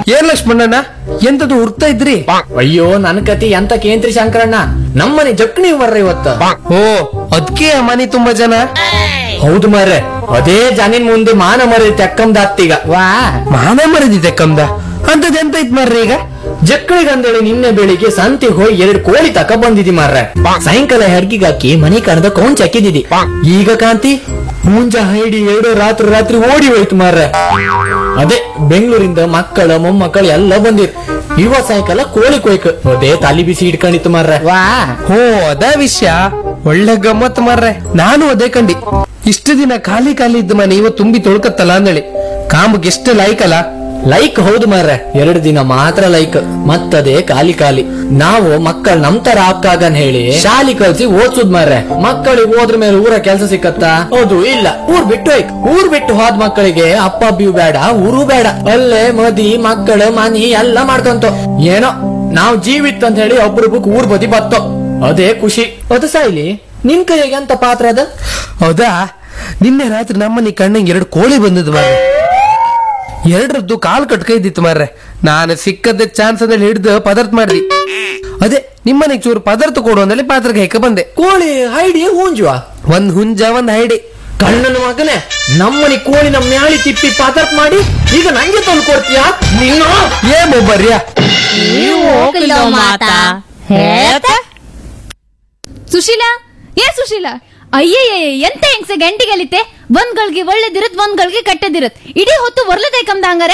ಏನ್ ಲಕ್ಷ್ಮಣಣ್ಣ ಎಂತದು ಹುಡ್ತಾ ಇದ್ರಿ? ಅಯ್ಯೋ ನನ್ ಕತಿ ಎಂತ ಕೇಂದ್ರಿ ಶಂಕರಣ್ಣ, ನಮ್ಮನೆ ಜಕ್ನಿ ಬರ್ರ ಇವತ್ತ. ಓ ಅದ್ಕೆ ಮನೆ ತುಂಬಾ ಜನ. ಹೌದು ಮಾರ್ರೆ, ಅದೇ ಜನಿನ್ ಮುಂದೆ ಮಾನ ಮರಿ ತೆಕ್ಕಂದ ಅತ್ತೀಗ. ವಾ ಮಾನ ಮರದಿದೆ ಕಮ್ದ ಅಂತದ್ ಎಂತ ಇತ್ ಮಾರ್ರಿ ಈಗ? ಜಕ್ಕಳಿಗಂದೇಳಿ ನಿನ್ನೆ ಬೆಳಿಗ್ಗೆ ಸಂತಿಗೆ ಹೋಗಿ 2 ಕೋಳಿ ತಕ ಬಂದಿದಿ ಮಾರ್ರೆ. ಸಾಯಂಕಾಲ ಹೆಡ್ಗಿಗಾಕಿ ಮನೆ ಕಣದ ಕೌಂಚ್ ಹಾಕಿದಿದಿ. ಈಗ ಕಾಂತಿ ಮುಂಜ ಹೈಡಿ 2 ರಾತ್ರಿ ಓಡಿ ಹೋಯ್ತು ಮಾರ್ರೆ. ಅದೇ ಬೆಂಗಳೂರಿಂದ ಮಕ್ಕಳ ಮೊಮ್ಮಕ್ಕಳು ಎಲ್ಲ ಬಂದಿರ್. ಇವ ಸಾಯಂಕಾಲ ಕೋಳಿ ಕೊಯ್ಕ ಅದೇ ತಲಿ ಬಿಸಿ ಇಟ್ಕೊಂಡಿತ್ತು ಮಾರ್ರೆ. ವಾ ಹೋ ಅದ ವಿಷಯ. ಒಳ್ಳೆ ಗಮ್ಮತ್ ಮಾರ್ರೆ. ನಾನು ಅದೇ ಕಂಡಿ. ಇಷ್ಟು ದಿನ ಖಾಲಿ ಇದ್ದ ಮನೆ ಇವ ತುಂಬಿ ತೊಳ್ಕತ್ತಲ್ಲ ಅಂದೇಳಿ ಕಾಂಬಗ್ ಎಷ್ಟು ಲೈಕಲ್ಲ. ಲೈಕ್ ಹೌದು ಮಾರ್ರೆ, 2 ದಿನ ಮಾತ್ರ ಲೈಕ್, ಮತ್ತದೇ ಖಾಲಿ. ನಾವು ಮಕ್ಕಳು ನಮ್ ತರ ಆಗ್ತಾಗನ್ ಹೇಳಿ ಶಾಲಿ ಕಲ್ಸಿ ಓದ್ಸುದ್ ಮಾರ್ರೆ. ಮಕ್ಕಳಿಗೆ ಹೋದ್ರ ಮೇಲೆ ಊರ ಕೆಲ್ಸ ಸಿಕ್ಕತ್ತಾ? ಹೌದು ಇಲ್ಲ. ಊರ್ ಬಿಟ್ಟು ಹೋದ್ ಮಕ್ಕಳಿಗೆ ಅಪ್ಪ ಅಬ್ಬಿಯೂ ಬೇಡ, ಊರು ಬೇಡ, ಅಲ್ಲೇ ಮದಿ ಮಕ್ಕಳು ಮನಿ ಎಲ್ಲ ಮಾಡ್ಕೊಂತ ಏನೋ ನಾವ್ ಜೀವಿತ್ ಅಂತ ಹೇಳಿ ಒಬ್ರೊಬ್ಬಕ್ ಊರ್ ಬದಿ ಬತ್ತೋ, ಅದೇ ಖುಷಿ. ಅದು ಸಾಯ್ಲಿ, ನಿನ್ ಕೈಗೆ ಅಂತ ಪಾತ್ರ ಅದ? ಹೌದಾ, ನಿನ್ನೆ ರಾತ್ರಿ ನಮ್ಮನಿ ಕಣ್ಣಂಗೆ 2 ಕೋಳಿ ಬಂದದ್ ಮಾರ್ರೆ. 2ರದ್ದು ಕಾಲ್ ಕಟ್ಕೈದಿತ್ತು ಮಾರ್ರೆ. ನಾನು ಸಿಕ್ಕದ ಚಾನ್ಸ್ ಅದಲ್ಲಿ ಹಿಡ್ದು ಪದಾರ್ಥ ಮಾಡ್ದಿ. ಅದೇ ನಿಮ್ಮನೆಗೆ ಚೂರು ಪದಾರ್ಥ ಕೊಡು ಅಂದಲ್ಲಿ ಪಾತ್ರಕ್ಕೆ ಹೆಕ್ಕ ಬಂದೆ. ಕೋಳಿ ಹೈಡಿ ಹೂಂಜುವ? ಒಂದ್ ಹುಂಜ ಒಂದ್ ಹೈಡಿ. ಕಣ್ಣನ ಮಗನೇ, ನಮ್ಮನಿ ಕೋಳಿನ ಮ್ಯಾಳಿ ತಿಪ್ಪಿ ಪಾತರ್ಪ್ ಮಾಡಿ ಈಗ ನಂಗೆ ತಂದು ಕೊಡ್ತೀಯಾ ನೀನು? ಏಮೊಬ್ಬರ್ಯಾ ಸುಶೀಲಾ, ಸುಶೀಲಾ, ಅಯ್ಯಯ್ಯ ಎಂತ ಹೆಂಗ್ಸ ಗಂಟಿಗಲಿತೆ. ಒಂದ್ಗಳಿಗೆ ಒಳ್ಳೇದಿರತ್, ಒಂದ್ಗಳಿಗೆ ಕೆಟ್ಟದಿರತ್. ಇಡೀ ಹೊತ್ತು ಒರ್ಲದೆ ಕಮ್ದ ಹಂಗಾರೆ.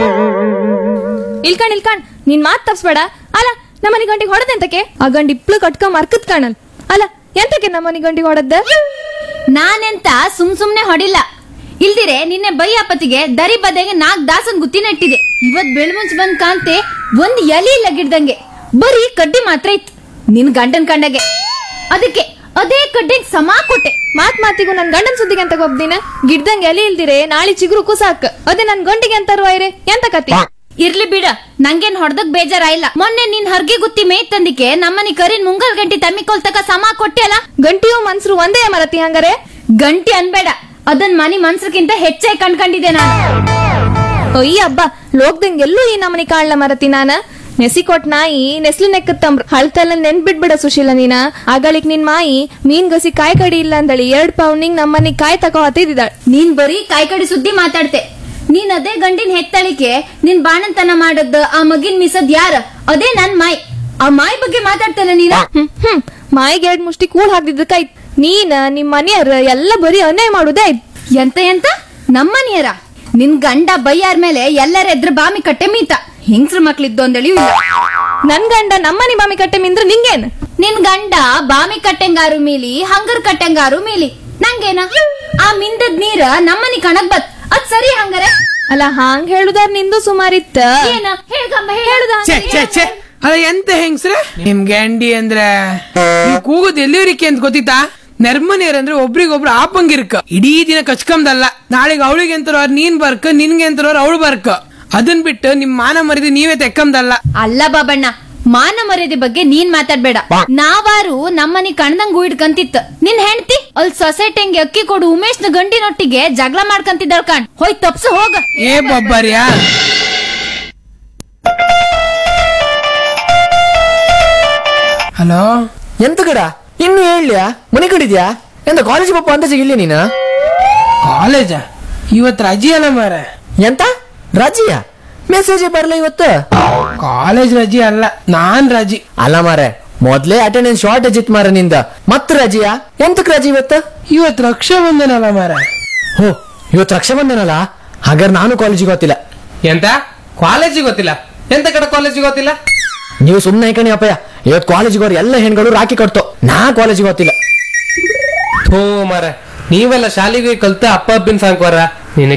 ಇಲ್ಕಣ್ ನಿನ್ ಮಾತ್ ತಪ್ಸ್ಬೇಡ. ಅಲ್ಲ ನಮ್ಮನಿ ಗಂಟಿಗೆ ಹೊಡೆದೆಂತಕ್ಕೆ? ಆ ಗಂಡಿ ಇಪ್ಳು ಕಟ್ಕೊಂಡ್ ಮರ್ಕತ್ ಕಾಣಲ್. ಅಲ್ಲ ಎಂತಕ್ಕೆ ನಮ್ಮನಿ ಗಂಟಿಗೆ ಹೊಡೆದ? ನಾನೆಂತ ಸುಮ್ನೆ ಹೊಡಿಲ್ಲ. ಇಲ್ದಿರೆ ನಿನ್ನೆ ಬೈಯಪ್ಪತಿಗೆ ದರಿ ಬದೆಗೆ 4 ದಾಸನ್ ಗುತ್ತಿ ನೆಟ್ಟಿದೆ. ಇವತ್ ಬೆಳ್ಮುಂಚ್ ಬಂದ್ ಕಾಂತೆ ಒಂದ್ ಎಲಿ ಇಲ್ಲ ಗಿಡ್ದಂಗೆ, ಬರೀ ಕಡ್ಡಿ ಮಾತ್ರ ಇತ್ತು ನಿನ್ ಗಂಡನ್ ಕಂಡಗೆ. ಅದಕ್ಕೆ ಅದೇ ಕಡ್ಡಿಗೆ ಸಮ ಕೊಟ್ಟೆ. ಮಾತಿಗೂ ನನ್ ಗಂಡನ್ ಸುದ್ದಿಗೆ ಅಂತ ಹೋಗ್ದಿನ ಗಿಡ್ದಂಗೆ ಎಲಿ ಇಲ್ದಿರೆ ನಾಳೆ ಚಿಗುರು ಕುಸಾಕ್. ಅದೇ ನನ್ ಗಂಟಿಗೆ ಅಂತಾರು ಐರೆ ಎಂತ ಕತಿ? ಇರ್ಲಿ ಬಿಡ, ನಂಗೇನ್ ಹೊಡೆದಕ್ ಬೇಜಾರಾಯಿಲ್ಲ. ಮೊನ್ನೆ ನಿನ್ ಹರ್ಗಿ ಗುತ್ತಿ ಮೇಯ್ ತಂದಿಕೆ ನಮ್ಮನಿ ಕರಿನ್ ಮುಂಗಲ್ ಗಂಟಿ ತಮ್ಮಿಕೊಲ್ ತಕ ಸಮ ಕೊಟ್ಟೆ ಅಲ್ಲ. ಗಂಟಿಯು ಮನ್ಸರು ಒಂದೇ ಮರತಿ ಹಂಗಾರೆ? ಗಂಟಿ ಅನ್ಬೇಡ, ಅದನ್ ಮನಿ ಮನ್ಸರ್ಕಿಂತ ಹೆಚ್ಚಾಗಿ ಕಂಡ್ಕೊಂಡಿದ್ದೆ ನಾನು. ಅಯ್ಯ ಹಬ್ಬ, ಲೋಕದಂಗ್ ಎಲ್ಲೂ ಈ ನಮ್ಮನಿ ಕಾಣ್ಲ ಮರತಿ ನಾನ. ನೆಸಿ ಕೊಟ್ ನಾಯಿ ನೆಸ್ಲು ನೆಕ್ಕತ್ತಂಬ್ರ ಹಳ್ತಲ್ಲ ನೆನ್ಬಿಡ್ಬೇಡ ಸುಶೀಲ ನೀನ. ಆಗಳಿಕ್ ನಿನ್ ಮಾಯಿ ಮೀನ್ ಗಸಿ ಕಾಯಿ ಕಡಿ ಇಲ್ಲ ಅಂದಳಿ 2 ಪೌಂಡಿಂಗ್ ನಮ್ಮನಿ ಕಾಯಿ ತಕೋ ಹತ್ತಿದ್ದಾಳ. ನೀನ್ ಬರೀ ಕಾಯಿ ಕಡಿ ಸುದ್ದಿ ಮಾತಾಡ್ತೆ. ನೀನ್ ಅದೇ ಗಂಡಿನ ಹೆತ್ತಳಿಕೆ ನಿನ್ ಬಾಣಂತನ ಮಾಡದ್ ಆ ಮಗಿನ್ ಮಿಸದ್ ಯಾರ? ಅದೇ ನನ್ ಮಾಯಿ. ಆ ಮಾಯಿ ಬಗ್ಗೆ ಮಾತಾಡ್ತಾನ ನೀನ? ಮಾಯಿಗೆ 2 ಮುಷ್ಟಿ ಕೂಳ್ ಹಾಕ್ದಿದ್ದಕ್ಕಾಯ್ತು. ನೀನ್ ನಿಮ್ ಮನೆಯವ್ರ ಎಲ್ಲ ಬರೀ ಅನ್ಯಾಯ ಮಾಡುದೇ ಆಯ್ತು. ಎಂತ ನಮ್ಮನಿಯರ? ನಿನ್ ಗಂಡ ಬೈಯಾರ್ ಮೇಲೆ ಎಲ್ಲರ ಎದ್ರ ಬಾಮಿ ಕಟ್ಟೆ ಮೀತ. ಹಿಂಗ್ಸ್ರ ಮಕ್ಳಿದ್ದು ಅಂದಳಿ ಇಲ್ಲ. ನನ್ ಗಂಡ ನಮ್ಮನಿ ಬಾಮಿ ಕಟ್ಟೆ ಮಿಂದ್ರ ನಿಂಗೇನ್? ನಿನ್ ಗಂಡ ಬಾಮಿ ಕಟ್ಟೆಂಗಾರು ಮೀಲಿ, ಹಂಗರ್ ಕಟ್ಟೆಂಗಾರು ಮೀಲಿ, ನಂಗೇನ? ಆ ಮಿಂದದ್ ನೀರ ನಮ್ಮನಿ ಕಣಕ್ ಬತ್, ಅದ್ ಸರಿ ಹಂಗಾರೆ? ಅಲ್ಲ ಹಾಂಗ್ ಹೇಳುದಾರ್ ನಿಂದು ಸುಮಾರಿತ್ತ. ಏನ ಹೇಳ್ಕಂಬ ಹೇಳುದ? ಅದ ಎಂತ ಹೆಂಗ್ಸ್ರ ನಿಮ್ ಗಂಡಿ ಅಂದ್ರೆ ಕೂಗುದ್ ಎಲ್ಲಿವರಿಕೆ ಅಂತ ಗೊತ್ತಿತ್ತಾ? ನೆರ್ಮನಿಯರಂದ್ರೆ ಒಬ್ರಿಗೊಬ್ರು ಆಪಂಗಿರ್ಕ ಇಡೀ ದಿನ ಕಚ್ಕಂದಲ್ಲ. ನಾಳೆಗೆ ಅವಳಿಗೆ ಎಂತರೋರ್ ನೀನ್ ಬರ್ಕ, ನಿನ್ಗೆ ಎಂತರೋರ್ ಅವಳು ಬರ್ಕ. ಅದನ್ ಬಿಟ್ಟು ನಿಮ್ ಮಾನ ಮರಿದಿ ನೀವೇ ತೆಕ್ಕಂದಲ್ಲ. ಅಲ್ಲ ಬಾಬಣ್ಣ, ಮಾನ ಮರ್ಯಾದೆ ಬಗ್ಗೆ ನೀನ್ ಮಾತಾಡ್ಬೇಡ. ನಾವಾರು ನಮ್ಮನಿ ಕಣ್ದಂಗ್ ಇಡ್ಕಂತಿತ್ತು. ನಿನ್ ಹೆಂಡತಿ ಅಲ್ಲಿ ಸೊಸೈಟಿಂಗ್ ಅಕ್ಕಿ ಕೊಡು ಉಮೇಶ್ನ ಗಂಡಿನೊಟ್ಟಿಗೆ ಜಗಳ ಮಾಡ್ಕಂತಿದ್ದಾಳ ಕಣ್. ಹೋಯ್ ತಪ್ಸು ಹೋಗ. ಏ ಬಬ್ಬರ್ಯಾ, ಹಲೋ ಎಂತ ಕಡ ಇನ್ನು ಹೇಳ್ಯಾ? ಮನೆ ಕಡಿದ್ಯಾ? ಎಂತ ಕಾಲೇಜ್ ಪಪ್ಪ ಅಂತ ಸಿಗಿಲ್ಲ ನೀನ? ಕಾಲೇಜ ಇವತ್ ರಜೆ ಅಲ್ಲ ಮಾರ. ಎಂತ ರಜೆಯಾ? ಮೆಸೇಜ್ ಬರಲ್ಲ ಇವತ್ತು. ಕಾಲೇಜ್ ರಜೆ ಅಲ್ಲ, ನಾನ್ ರಜೆ ಅಲ್ಲ ಮಾರೆ, ಮೊದ್ಲೇ ಅಟೆಂಡೆನ್ಸ್ ಶಾರ್ಟೇಜ್ ಇತ್ತು ಮಾರ ನಿಂದ. ಮತ್ ರಜೆಯಾ? ಎಂತಕ್ ರಜೆ ಇವತ್ತು? ಇವತ್ ರಕ್ಷಾ ಬಂಧನಲ್ಲ ಮಾರ. ಹೋ, ಇವತ್ತು ರಕ್ಷಾ ಬಂಧನಲ್ಲ? ಹಾಗಾದ್ರೆ ನಾನು ಕಾಲೇಜಿಗೆ ಗೊತ್ತಿಲ್ಲ. ಎಂತ ಕಾಲೇಜಿಗೆ ಗೊತ್ತಿಲ್ಲ? ಎಂತ ಕಡೆ ಕಾಲೇಜಿಗೆ ಗೊತ್ತಿಲ್ಲ? ನೀವು ಸುಮ್ನೆ ಕಣಿ ಅಪ್ಪಯ್ಯ. ಇವತ್ತು ಕಾಲೇಜಿಗೆ ಹೋರ್ ಎಲ್ಲ ಹೆಣ್ಗಳು ರಾಖಿ ಕಟ್ತೋ, ನಾ ಕಾಲೇಜಿಗೆ ಗೊತ್ತಿಲ್ಲ. ಹೋ ಮಾರ, ನೀವೆಲ್ಲ ಶಾಲೆಗೆ ಕಲ್ತ ಅಪ್ಪ ಅಬ್ಬಿನ ಸಾಂಕ್ವಾರ.